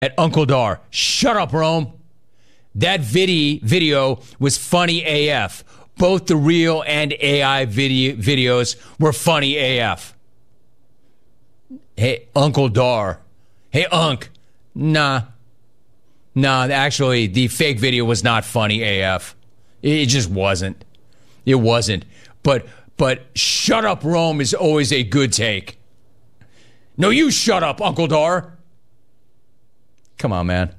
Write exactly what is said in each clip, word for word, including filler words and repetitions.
at Uncle Dar. Shut up, Rome. That video video was funny A F. Both the real and A I video, videos were funny A F. Hey, Uncle Dar. Hey, Unc. Nah. Nah, actually, the fake video was not funny A F. It just wasn't. It wasn't. But, but shut up, Rome is always a good take. No, you shut up, Uncle Dar. Come on, man.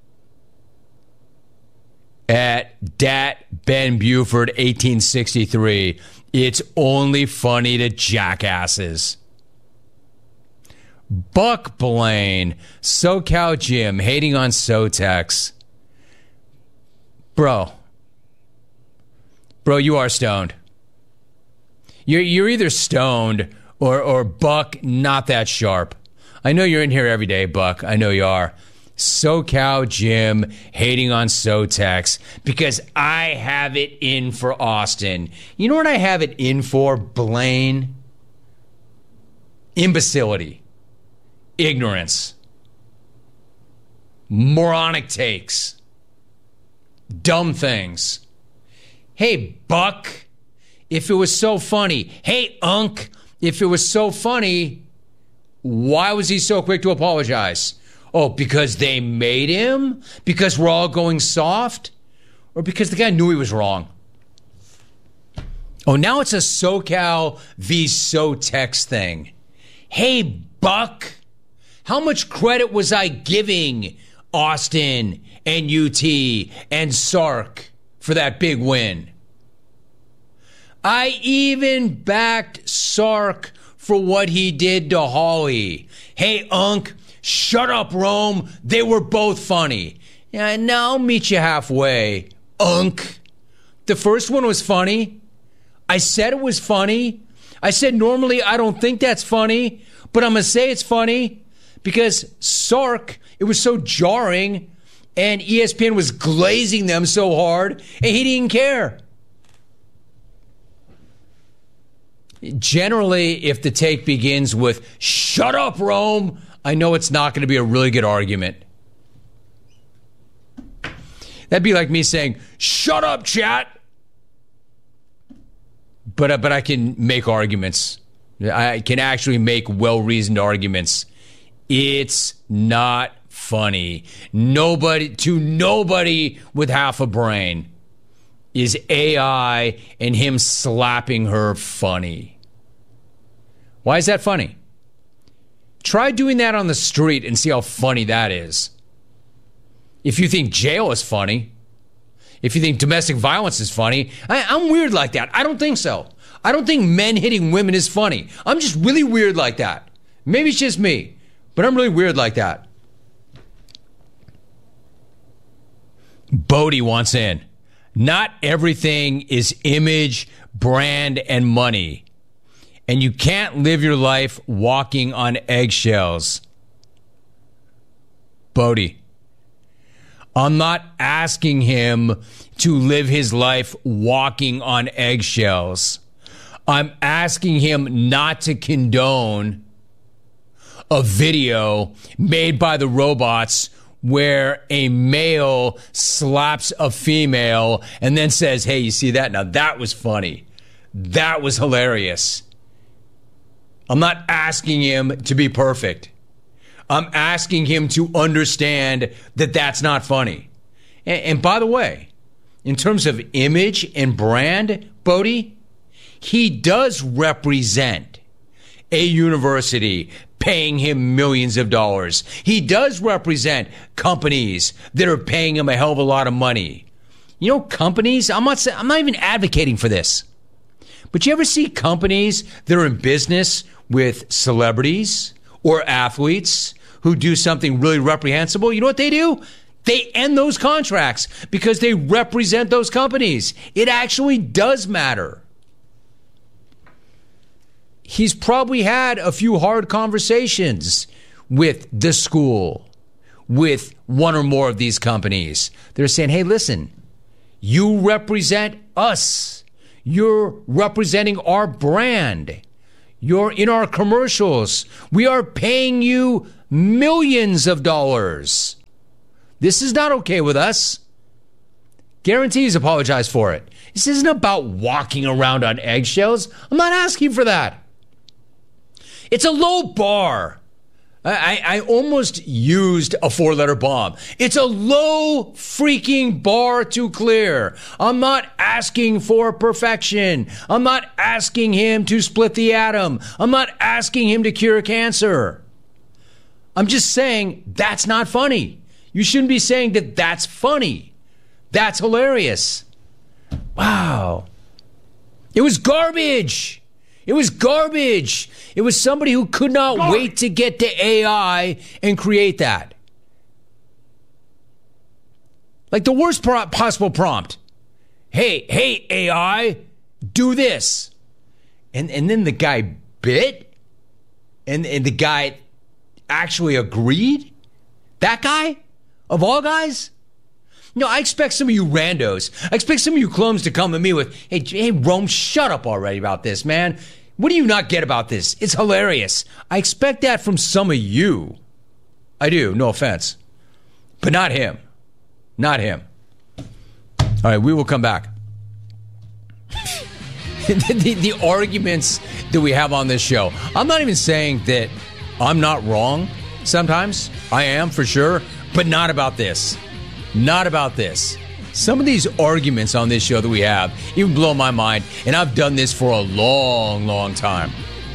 At Dat Ben Buford eighteen sixty-three, it's only funny to jackasses. Buck Blaine, SoCal Jim, hating on Sotex. Bro. Bro, you are stoned. You're, you're either stoned or, or Buck, not that sharp. I know you're in here every day, Buck. I know you are. SoCal Jim hating on Sotex because I have it in for Austin. You know what I have it in for, Blaine? Imbecility. Ignorance. Moronic takes. Dumb things. Hey, Buck, if it was so funny. Hey, Unc, if it was so funny, why was he so quick to apologize? Oh, because they made him? Because we're all going soft? Or because the guy knew he was wrong? Oh, now it's a SoCal v. Sotex thing. Hey, Buck, how much credit was I giving Austin and U T and Sark for that big win? I even backed Sark for what he did to Holly. Hey, Unc, shut up, Rome. They were both funny. Yeah, now I'll meet you halfway, Unc. The first one was funny. I said it was funny. I said normally I don't think that's funny, but I'm going to say it's funny because Sark, it was so jarring and E S P N was glazing them so hard and he didn't care. Generally, if the take begins with, shut up, Rome, I know it's not going to be a really good argument. That'd be like me saying, shut up, chat. But, uh, but I can make arguments. I can actually make well-reasoned arguments. It's not funny. Nobody, to nobody with half a brain is A I and him slapping her funny. Why is that funny? Try doing that on the street and see how funny that is. If you think jail is funny, if you think domestic violence is funny, I, I'm weird like that. I don't think so. I don't think men hitting women is funny. I'm just really weird like that. Maybe it's just me, but I'm really weird like that. Bodie wants in. Not everything is image, brand, and money. And you can't live your life walking on eggshells. Bodie, I'm not asking him to live his life walking on eggshells. I'm asking him not to condone a video made by the robots where a male slaps a female and then says, hey, you see that? Now that was funny. That was hilarious. I'm not asking him to be perfect. I'm asking him to understand that that's not funny. And, and by the way, in terms of image and brand, Bodie, he does represent a university paying him millions of dollars. He does represent companies that are paying him a hell of a lot of money. You know, companies, I'm not saying, I'm not even advocating for this. But you ever see companies that are in business with celebrities or athletes who do something really reprehensible? You know what they do? They end those contracts because they represent those companies. It actually does matter. He's probably had a few hard conversations with the school, with one or more of these companies. They're saying, hey, listen, you represent us. You're representing our brand. You're in our commercials. We are paying you millions of dollars. This is not okay with us. Guarantees apologize for it. This isn't about walking around on eggshells. I'm not asking for that. It's a low bar. I, I almost used a four-letter bomb. It's a low freaking bar to clear. I'm not asking for perfection. I'm not asking him to split the atom. I'm not asking him to cure cancer. I'm just saying that's not funny. You shouldn't be saying that that's funny. That's hilarious. Wow. It was garbage. It was garbage. It was somebody who could not garbage. wait to get to A I and create that. Like the worst pro- possible prompt. Hey, hey, A I, do this. And and then the guy bit? And, and the guy actually agreed? That guy? Of all guys? No, I expect some of you randos, I expect some of you clones to come to me with, hey, hey, Rome, shut up already about this, man. What do you not get about this? It's hilarious. I expect that from some of you. I do, no offense. But not him. Not him. All right, we will come back. the, the, the arguments that we have on this show. I'm not even saying that I'm not wrong sometimes. I am, for sure. But not about this. Not about this. Some of these arguments on this show that we have even blow my mind, and I've done this for a long, long time.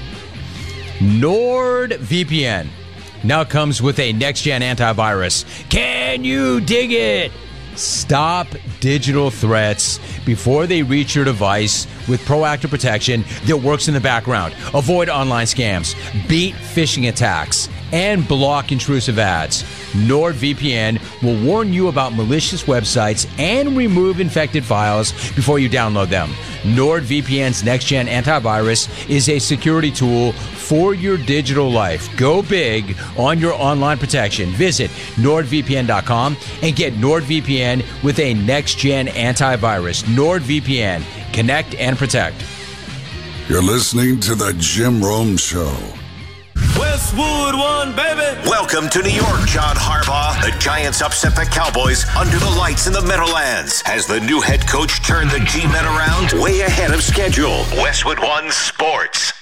NordVPN now comes with a next-gen antivirus. Can you dig it? Stop digital threats before they reach your device with proactive protection that works in the background. Avoid online scams, beat phishing attacks, and block intrusive ads. NordVPN will warn you about malicious websites and remove infected files before you download them. NordVPN's next-gen antivirus is a security tool for your digital life. Go big on your online protection. Visit nord v p n dot com and get NordVPN with a next-gen antivirus. NordVPN. Connect and protect. You're listening to The Jim Rome Show. Westwood One, baby. Welcome to New York, John Harbaugh. The Giants upset the Cowboys under the lights in the Meadowlands. Has the new head coach turned the G-Men around? Way ahead of schedule. Westwood One Sports.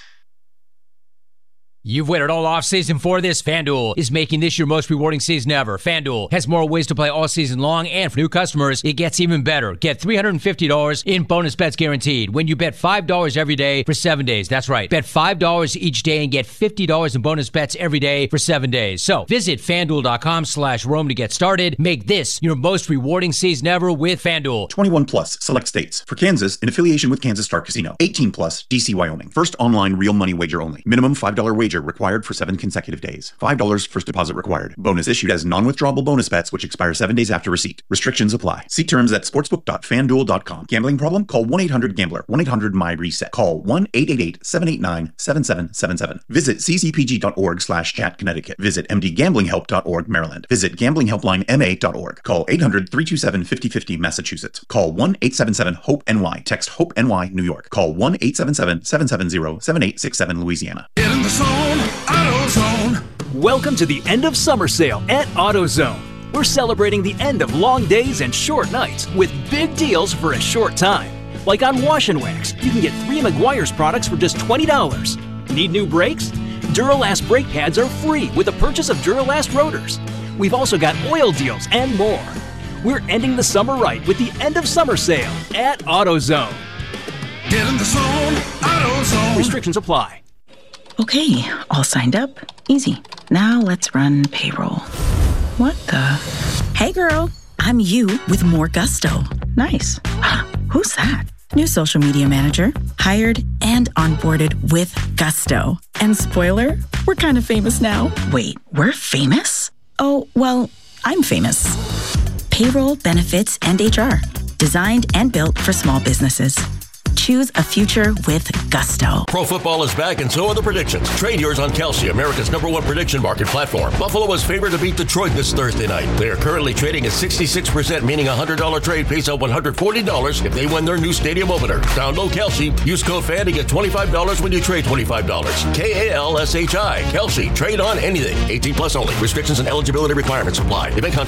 You've waited all offseason for this. FanDuel is making this your most rewarding season ever. FanDuel has more ways to play all season long, and for new customers, it gets even better. Get three hundred fifty dollars in bonus bets guaranteed when you bet five dollars every day for seven days. That's right. Bet five dollars each day and get fifty dollars in bonus bets every day for seven days. So visit FanDuel.com slash Rome to get started. Make this your most rewarding season ever with FanDuel. twenty-one plus, select states. For Kansas, in affiliation with Kansas Star Casino. eighteen plus, D C, Wyoming. First online real money wager only. Minimum five dollars wager required for seven consecutive days. five dollars first deposit required. Bonus issued as non-withdrawable bonus bets which expire seven days after receipt. Restrictions apply. See terms at sportsbook dot fan duel dot com. Gambling problem? Call one eight hundred gambler. one eight hundred my reset. Call one eight eight eight seven eight nine seven seven seven seven. Visit c c p g dot org slash chat Connecticut. Visit m d gambling help dot org Maryland. Visit gambling helpline m a dot org. Call eight hundred three two seven five zero five zero Massachusetts. Call one eight seven seven hope N Y. Text HOPE N Y New York. Call one eight seven seven seven seven zero seven eight six seven Louisiana. Get in the zone, AutoZone. Welcome to the end of summer sale at AutoZone. We're celebrating the end of long days and short nights with big deals for a short time. Like on Wash and Wax, you can get three Meguiar's products for just twenty dollars. Need new brakes? Duralast brake pads are free with the purchase of Duralast rotors. We've also got oil deals and more. We're ending the summer right with the end of summer sale at AutoZone. Get in the zone, AutoZone. Restrictions apply. Okay, all signed up. Easy. Now let's run payroll. What the? Hey girl, I'm you with more gusto. Nice. Who's that? New social media manager. Hired and onboarded with gusto. And spoiler, we're kind of famous now. Wait, we're famous? Oh, well, I'm famous. Payroll, benefits, and H R. Designed and built for small businesses. Choose a future with gusto. Pro football is back and so are the predictions. Trade yours on Kelsey, America's number one prediction market platform. Buffalo is favored to beat Detroit this Thursday night. They are currently trading at sixty-six percent, meaning a one hundred dollars trade pays out one hundred forty dollars if they win their new stadium opener. Download Kelsey. Use code FAN to get twenty-five dollars when you trade twenty-five dollars. K A L S H I. Kelsey. Trade on anything. eighteen plus only. Restrictions and eligibility requirements apply. Event